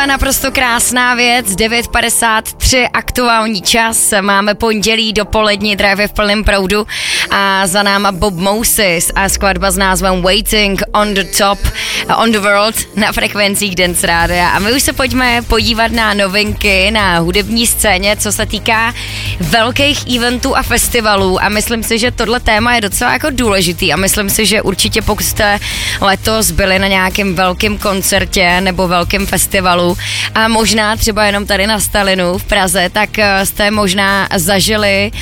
Naprosto krásná věc, 9:53 aktuální čas, máme pondělí dopolední, drive v plném proudu a za náma Bob Moses a skladba s názvem Waiting on the Top, on the World na frekvencích Dance Rádia. A my už se pojďme podívat na novinky na hudební scéně, co se týká velkých eventů a festivalů a myslím si, že tohle téma je docela jako důležitý a myslím si, že určitě pokud jste letos byli na nějakém velkém koncertě nebo velkém festivalu a možná třeba jenom tady na Stalinu v Praze, tak jste možná zažili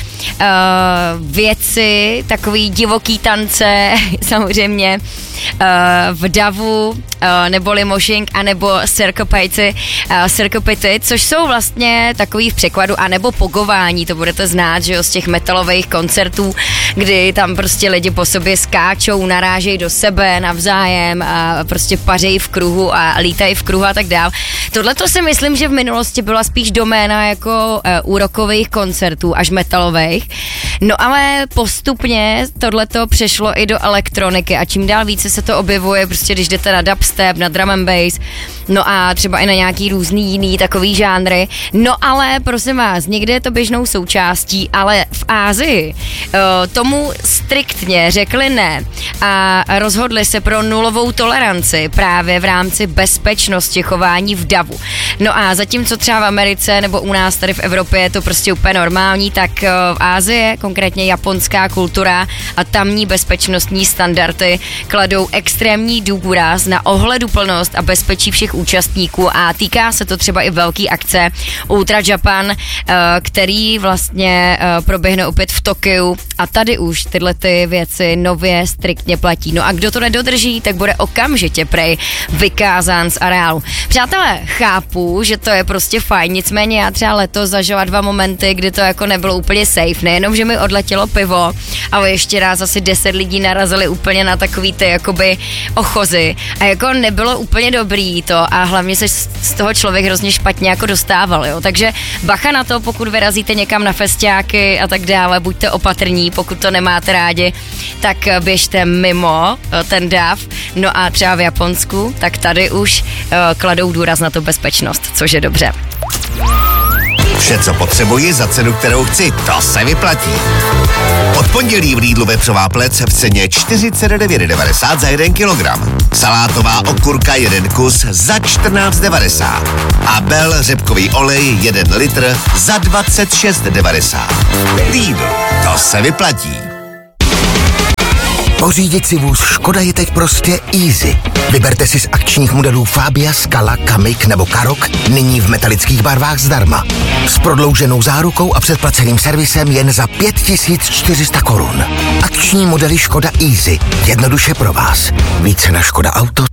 věci, takový divoký tance, samozřejmě v davu, neboli moshing, anebo circopity, což jsou vlastně takový v překladu, anebo pogování, to budete znát, že jo, z těch metalových koncertů, kdy tam prostě lidi po sobě skáčou, narážejí do sebe navzájem a prostě pařejí v kruhu a lítají v kruhu a tak dál. Tohle to si myslím, že v minulosti byla spíš doména jako úrokových koncertů, až metalových. No ale postupně tohleto přešlo i do elektroniky a čím dál více se to objevuje, prostě když jdete na dubstep, na drum and bass, no a třeba i na nějaký různý jiný takový žánry. No ale prosím vás, někde je to běžnou součástí, ale v Asii tomu striktně řekli ne a rozhodli se pro nulovou toleranci právě v rámci bezpečnosti chování v davu. No a zatímco třeba v Americe nebo u nás tady v Evropě je to prostě úplně normální, tak v Asii, konkrétně japonská kultura a tamní bezpečnostní standardy kladou extrémní důraz na ohleduplnost a bezpečí všech účastníků a týká se to třeba i velký akce Ultra Japan, který vlastně proběhne opět v Tokiu a tady už tyhle ty věci nově striktně platí. No a kdo to nedodrží, tak bude okamžitě prej vykázán z areálu. Přátelé, chápu, že to je prostě fajn, nicméně já třeba letos zažila 2 momenty, kdy to jako nebylo úplně safe, nejenom, že mi odletělo pivo, ale ještě raz asi 10 lidí narazili úplně na takový ty jakoby ochozy a jako nebylo úplně dobrý to a hlavně se z toho člověk hrozně špatně jako dostával, jo, takže bacha na to, pokud vyrazíte někam na festiáky a tak dále, buďte opatrní, pokud to nemáte rádi, tak běžte mimo ten dav, no a třeba v Japonsku, tak tady už kladou důraz na tu bezpečnost, což je dobře. Vše, co potřebuji za cenu, kterou chci, to se vyplatí. Od pondělí v Lidlu vepřová plec v ceně 49,90 za 1 kilogram. Salátová okurka 1 kus za 14,90. A Bell řepkový olej 1 litr za 26,90. Lidl, to se vyplatí. Pořídit si vůz Škoda je teď prostě easy. Vyberte si z akčních modelů Fabia, Scala, Kamiq nebo Karoq nyní v metalických barvách zdarma. S prodlouženou zárukou a předplaceným servisem jen za 5400 korun. Akční modely Škoda Easy. Jednoduše pro vás. Více na Škoda Auto.